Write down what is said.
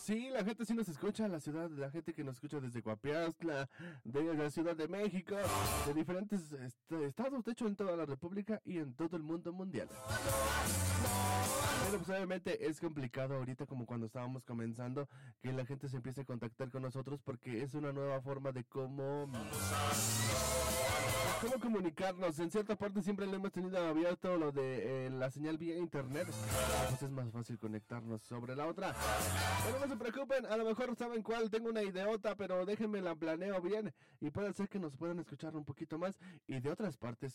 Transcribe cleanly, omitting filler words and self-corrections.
Sí, la gente sí nos escucha, la gente que nos escucha desde Guapiazla, de la Ciudad de México, de diferentes estados, de hecho en toda la República y en todo el mundo mundial. Pero pues obviamente es complicado ahorita como cuando estábamos comenzando que la gente se empiece a contactar con nosotros porque es una nueva forma de cómo comunicarnos. En cierta parte siempre lo hemos tenido abierto lo de la señal vía internet, pues es más fácil conectarnos sobre la otra. Pero no se preocupen, a lo mejor saben cuál, tengo una ideota, pero déjenme la planeo bien y puede ser que nos puedan escuchar un poquito más y de otras partes